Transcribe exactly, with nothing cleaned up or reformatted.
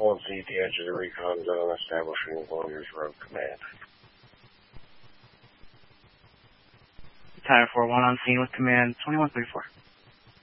One Z at the edge of the recon zone, establishing Warriors Road Command. Tower four one on scene with command twenty-one thirty-four.